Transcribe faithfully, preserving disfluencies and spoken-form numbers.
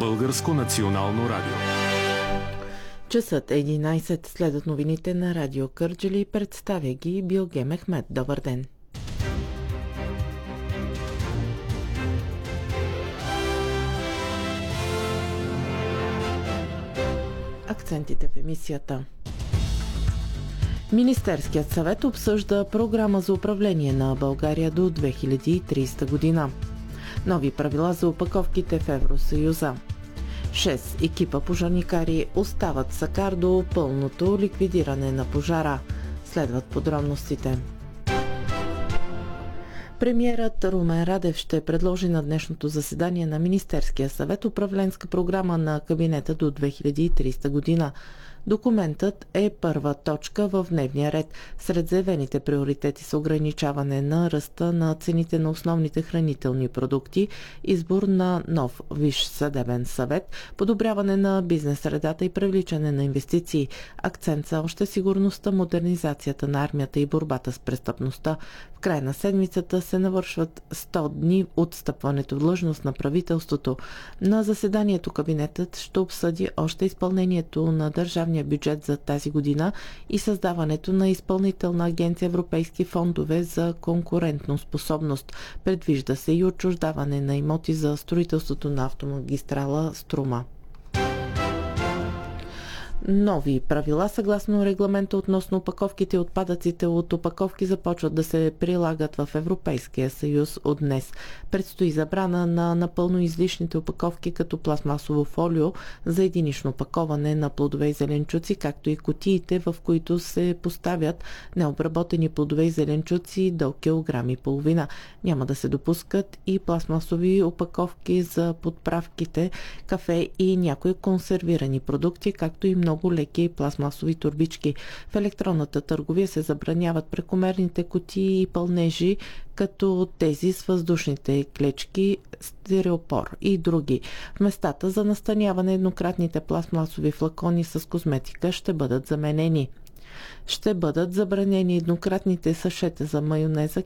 Българско национално радио. Часът е единайсет, следват новините на Радио Кърджали, представя ги Билге Мехмед. Добър ден! Акцентите в емисията. Министерският съвет обсъжда програма за управление на България до две хиляди и тридесета година. Нови правила за опаковките в Евросъюза. шест екипа пожарникари остават в Сакар до пълното ликвидиране на пожара. Следват подробностите. Премиерът Румен Радев ще предложи на днешното заседание на Министерския съвет управленска програма на кабинета до две хиляди и тридесета година. Документът е първа точка в дневния ред. Сред заявените приоритети са ограничаване на ръста на цените на основните хранителни продукти, избор на нов Висш съдебен съвет, подобряване на бизнес средата и привличане на инвестиции. Акцент са още сигурността, модернизацията на армията и борбата с престъпността. В края на седмицата се навършват сто дни от стъпването в длъжност на правителството. На заседанието кабинетът ще обсъди още изпълнението на държавния бюджет за тази година и създаването на изпълнителна агенция Европейски фондове за конкурентно способност. Предвижда се и отчуждаване на имоти за строителството на автомагистрала Струма. Нови правила съгласно регламента относно опаковките и отпадъците от опаковки започват да се прилагат в Европейския съюз от днес. Предстои забрана на напълно излишните опаковки като пластмасово фолио за единично опаковане на плодове и зеленчуци, както и кутиите, в които се поставят необработени плодове и зеленчуци до килограм и половина. Няма да се допускат и пластмасови опаковки за подправките, кафе и някои консервирани продукти, както и много много леки пластмасови турбички. В електронната търговия се забраняват прекомерните кутии и пълнежи, като тези с въздушните клечки, стереопор и други. В местата за настаняване еднократните пластмасови флакони с козметика ще бъдат заменени. Ще бъдат забранени еднократните сашета за майонеза,